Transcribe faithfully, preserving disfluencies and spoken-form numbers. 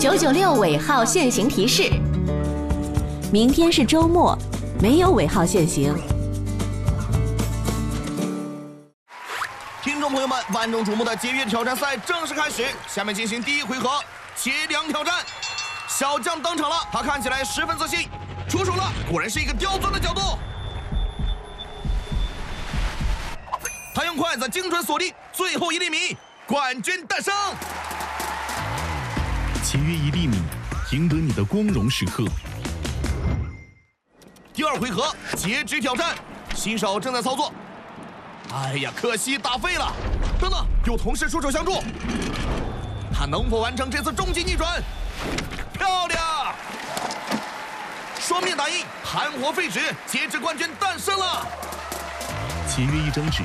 九九六尾号限行提示： 明天是周末，没有尾号限行。 听众朋友们，万众瞩目的节约挑战赛正式开始，下面进行第一回合切粮挑战。小将登场了，他看起来十分自信，出手了，果然是一个刁钻的角度。他用筷子精准锁定最后一粒米，冠军诞生。 节约一粒米，赢得你的光荣时刻。 第二回合截止挑战，新手正在操作。哎呀，可惜打废了！等等，有同事出手相助，他能否完成这次终极逆转？漂亮！双面打印，含火废纸，截止冠军诞生了。 节约一张纸，